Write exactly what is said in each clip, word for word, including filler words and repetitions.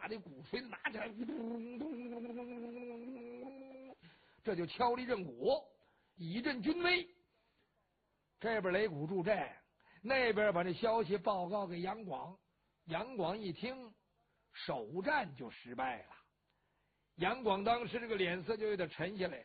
大的鼓槌拿起来，这就敲了一阵鼓，以振军威。这边擂鼓助阵，那边把这消息报告给杨广。杨广一听，首战就失败了。杨广当时这个脸色就有点沉下来了。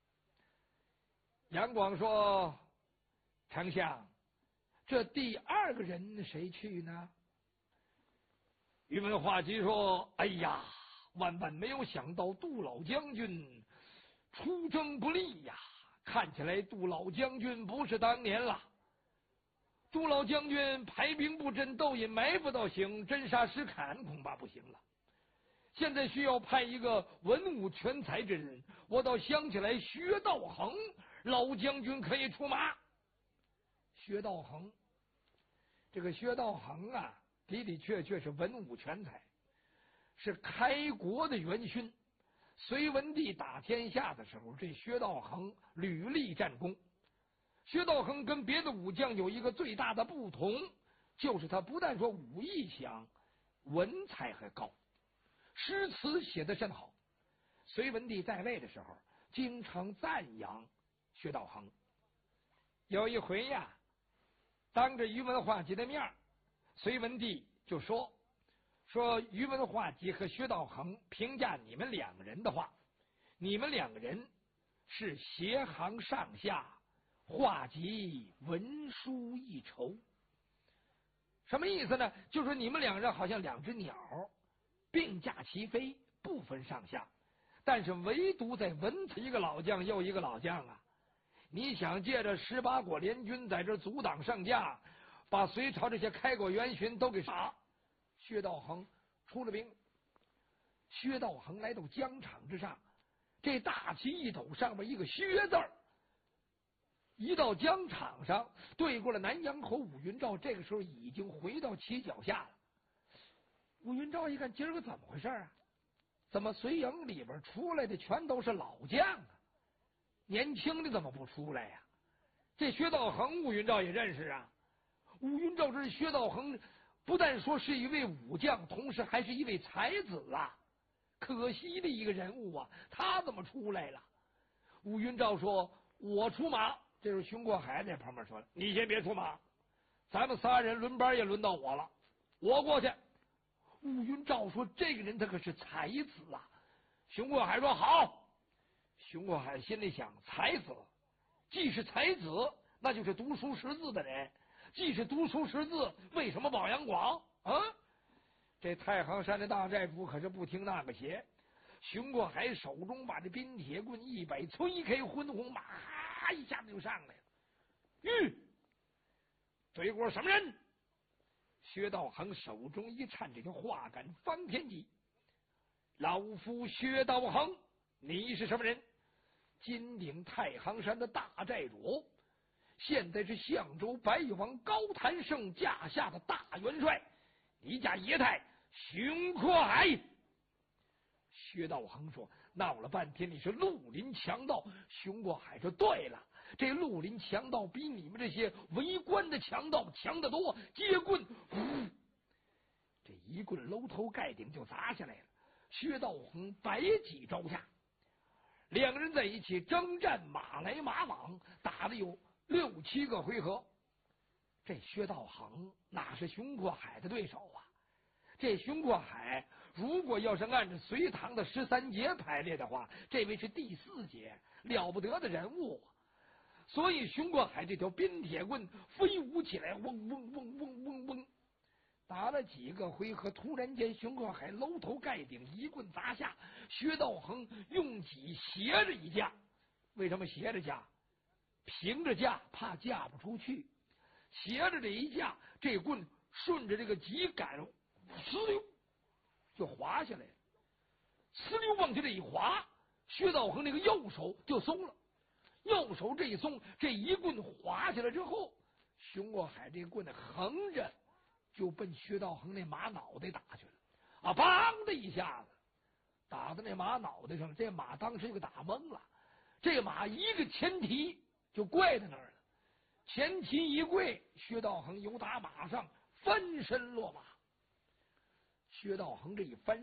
杨广说：“丞相，这第二个人谁去呢？”宇文化及说：“哎呀，万万没有想到杜老将军出征不利呀！看起来杜老将军不是当年了。杜老将军排兵布阵，斗引埋伏倒行，真杀实砍恐怕不行了。现在需要派一个文武全才之人，我倒想起来薛道衡老将军可以出马。”薛道衡，这个薛道衡啊，的的确确是文武全才，是开国的元勋。隋文帝打天下的时候，这薛道衡屡立战功。薛道衡跟别的武将有一个最大的不同，就是他不但说武艺强，文采还高，诗词写得甚好。隋文帝在位的时候，经常赞扬薛道衡。有一回呀，当着宇文化及的面，隋文帝就说说宇文化及和薛道衡评价你们两个人的话，你们两个人是斜行上下，化及文书一筹。什么意思呢？就是说你们两人好像两只鸟，并驾齐飞，不分上下，但是唯独在文字一个老将又一个老将啊！你想借着十八国联军在这阻挡上架，把隋朝这些开国元勋都给杀。薛道衡出了兵，薛道衡来到疆场之上，这大旗一抖，上面一个薛字儿。一到疆场上，对过了南阳侯武云照，这个时候已经回到旗脚下了。武云照一看，今儿个怎么回事啊？怎么隋营里边出来的全都是老将啊？年轻的怎么不出来呀？这薛道衡，武云照也认识啊。武云照这薛道衡，不但说是一位武将，同时还是一位才子啊！可惜的一个人物啊，他怎么出来了？武云照说：“我出马。”这时候熊过海在旁边说了：“你先别出马，咱们仨人轮班也轮到我了，我过去。”武云照说：“这个人他可是才子啊！”熊过海说：“好。”熊过海心里想：才子，既是才子，那就是读书识字的人。既是读书识字，为什么保杨广啊？这太行山的大寨主可是不听那个邪。熊过海手中把这冰铁棍一摆，催开昏红马，一下子就上来了。吁，对过什么人？薛道衡手中一颤，这个画杆方天戟。老夫薛道衡，你是什么人？金顶太行山的大寨主，现在是相州白玉王高谭胜驾下的大元帅，你家爷太熊阔海。薛道衡说：“闹了半天你是绿林强盗。”熊过海说：“对了，这绿林强盗比你们这些围观的强盗强得多。”接棍，呼，这一棍搂头盖顶就砸下来了。薛道衡百戟招下，两个人在一起征战，马来马往，打了有六七个回合。这薛道衡哪是熊过海的对手啊？这熊过海如果要是按照隋唐的十三节排列的话，这位是第四节，了不得的人物。所以熊过海这条冰铁棍飞舞起来，嗡嗡嗡嗡嗡嗡，打了几个回合，突然间熊过海搂头盖顶一棍砸下，薛道衡用戟斜着一架。为什么斜着架？平着架怕架不出去，斜着这一架，这棍顺着这个戟杆呲溜就滑下来了，呲溜往下这一滑，薛道衡那个右手就松了，右手这一松，这一棍滑下来之后，熊过海这棍子横着就奔薛道衡那马脑袋打去了啊！梆的一下子打在那马脑袋上，这马当时就打懵了，这马一个前蹄就跪在那儿了，前蹄一跪，薛道衡由打马上翻身落马。薛道衡这一翻